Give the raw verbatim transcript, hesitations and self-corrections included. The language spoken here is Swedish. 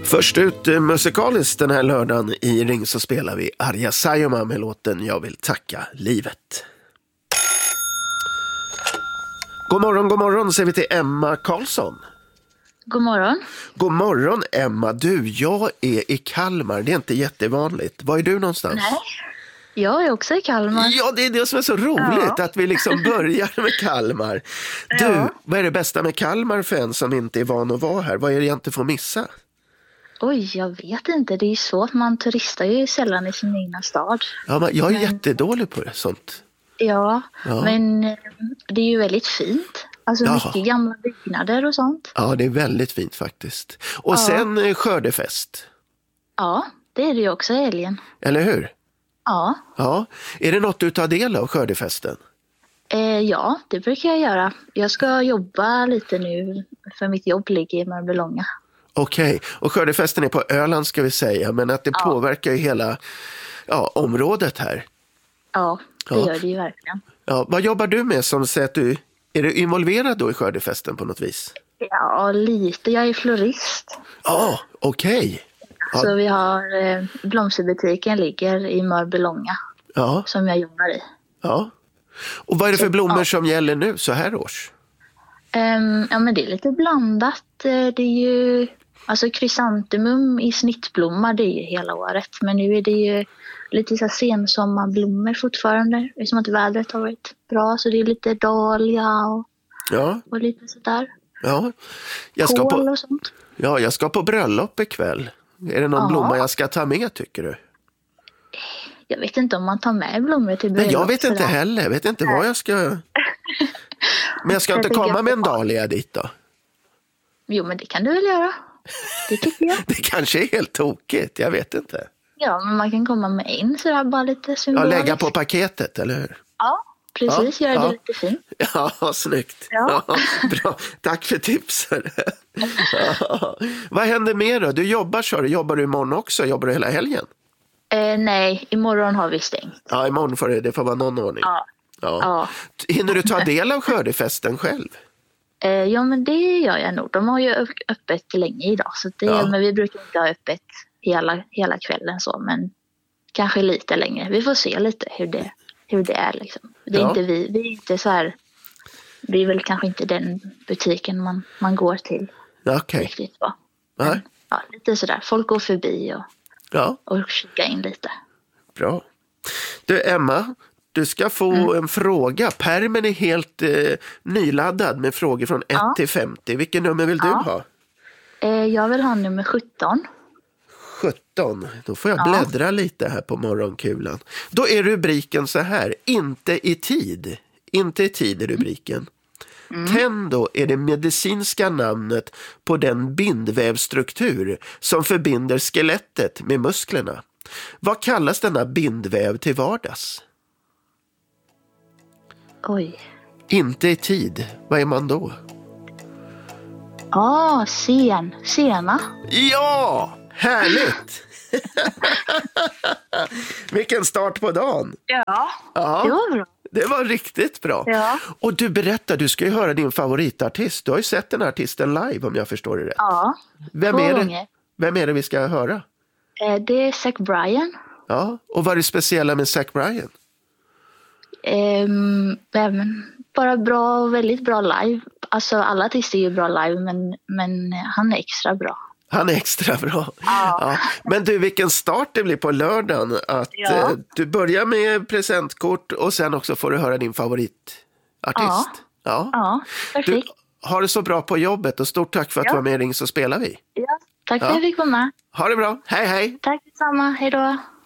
Först ut eh, musikaliskt den här lördagen i Ring så spelar vi Arja Saijonmaa med låten Jag vill tacka livet. God morgon, god morgon säger vi till Emma Karlsson. God morgon. God morgon Emma, du, jag är i Kalmar, det är inte jättevanligt. Var är du någonstans? Nej, jag är också i Kalmar. Ja, det är det som är så roligt, ja. Att vi liksom börjar med Kalmar. Du, ja. Vad är det bästa med Kalmar för en som inte är van att vara här? Vad är det jag inte får missa? Oj, jag vet inte. Det är ju så att man turistar ju sällan i sin egna stad. Ja, men jag är men... jättedålig på det, sånt. Ja, ja, men det är ju väldigt fint. Alltså Jaha. mycket gamla byggnader och sånt. Ja, det är väldigt fint faktiskt. Och ja. sen skördefest. Ja, det är det ju också i helgen. Eller hur? Ja. Ja. Är det något du tar del av skördefesten? Eh, ja, det brukar jag göra. Jag ska jobba lite nu för mitt jobb ligger i Mörbylånga. Okej, okay. Och skördefesten är på Öland ska vi säga, men att det ja. påverkar ju hela ja, området här. Ja, det ja. gör det ju verkligen. Ja, vad jobbar du med som säger att du, är du involverad då i skördefesten på något vis? Ja, lite. Jag är florist. Ja, okej. Okay. Ja. Så vi har eh, blomsterbutiken ligger i Mörbylånga ja. som jag jobbar i. Ja. Och vad är det för blommor ja. som gäller nu så här års? Um, ja, men det är lite blandat. Det är ju, alltså krysantemum i snittblomma, det är ju hela året. Men nu är det ju lite så här sensommarblommor fortfarande. Det är som att vädret har varit bra, så det är lite dahlia och, ja. och lite sådär. Ja. Jag ska Kål på, och sånt. Ja, jag ska på bröllop ikväll. Är det någon ja. blomma jag ska ta med, tycker du? Jag vet inte om man tar med blommor till bröllop. Nej, jag vet inte heller. Jag vet inte vad jag ska... Men jag ska jag inte komma med en dahlia dit då? Jo, men det kan du väl göra. Det tycker jag. Det kanske är helt tokigt, jag vet inte. Ja, men man kan komma med in så där bara lite symboliskt. Ja, lägga på paketet, eller hur? Ja, precis. Ja, Gör ja. det lite fint. Ja, snyggt. Ja. Ja, bra. Tack för tipsen. Ja. Vad händer mer då? Du jobbar, så jobbar du imorgon också? Jobbar du hela helgen? Eh, nej, imorgon har vi stängt. Ja, imorgon får det, det får vara någon ordning. Ja. Ja. Ja. Hinner du ta del av skördefesten själv? Eh, ja, men det gör jag nog. De har ju öppet länge idag. Så det, ja. Men vi brukar inte ha öppet hela, hela kvällen så. Men kanske lite längre. Vi får se lite hur det, hur det är. Liksom. Det är ja. inte vi. Vi är inte så här... Vi är väl kanske inte den butiken man, man går till. Okej. Riktigt, va? Men, ja, lite sådär. Folk går förbi och, ja. och kika in lite. Bra. Du, Emma... Du ska få mm. en fråga. Pärmen är helt eh, nyladdad med frågor från ja. ett till femtio. Vilken nummer vill ja. du ha? Eh, jag vill ha nummer sjutton. sjutton. Då får jag bläddra ja. lite här på morgonkulan. Då är rubriken så här. Inte i tid. Inte i tid är rubriken. Mm. Tendo är det medicinska namnet på den bindvävstruktur som förbinder skelettet med musklerna. Vad kallas denna bindväv till vardags? Oj. Inte i tid. Vad är man då? Ja, ah, sen. Sena. Ja, härligt. Vilken start på dagen. Ja, ja, det var bra. Det var riktigt bra. Ja. Och du berättar, du ska ju höra din favoritartist. Du har ju sett den här artisten live om jag förstår det rätt. Ja, vem är det, vem är det vi ska höra? Eh, det är Zach Bryan. Ja, och vad är det speciella med Zach Bryan? Um, bara bra och väldigt bra live. Alltså alla artister är ju bra live, men, men han är extra bra. Han är extra bra. Ja. Ja. Men du, vilken start det blir på lördagen. Att ja. eh, du börjar med presentkort och sen också får du höra din favoritartist. Ja, ja. ja perfekt. Du, har det så bra på jobbet och stort tack för att ja. du var med i Ring så spelar vi. Ja, tack för ja. att jag fick vara med. Ha det bra. Hej hej. Tack detsamma. Hej då.